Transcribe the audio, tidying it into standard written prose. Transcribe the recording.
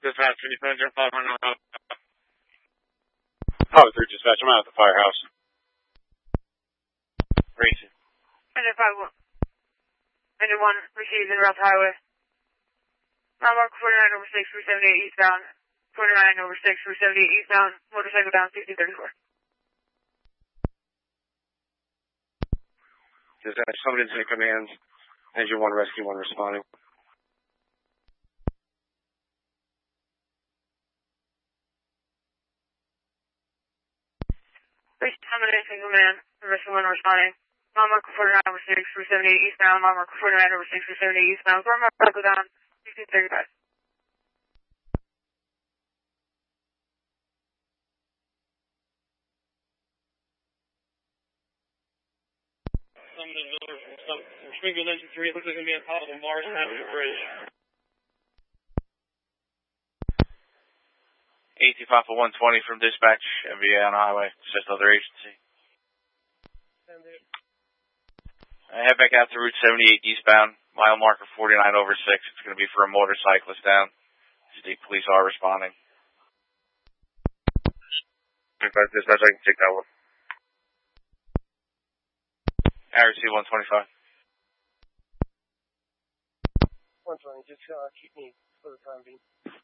Dispatch, can you send your 500 out? Oh, 3 dispatch, I'm out at the firehouse. Reach. Engine 5-1. Engine 1 received in route highway. Mile marker 49 over 6 for 78 eastbound. 49 over 6 for 78 eastbound. Motorcycle down 1634. Dispatch, somebody in command. Engine 1 rescue 1 responding. Reach Hamilton in command. Rescue 1 responding. Mile marker 49 over 6 for 78 eastbound. Mile marker 49 over 6 for 78 eastbound. Motorcycle down 1635. From Springfield Engine 3, it looks like it's going to be on top of the Mars Avenue Bridge. 825 for 120 from dispatch, MVA on highway, just other agency. I head back out to Route 78 eastbound, mile marker 49 over 6. It's going to be for a motorcyclist down. State police are responding. Dispatch, I can take that one. RC 125. 120, just keep me for the time being.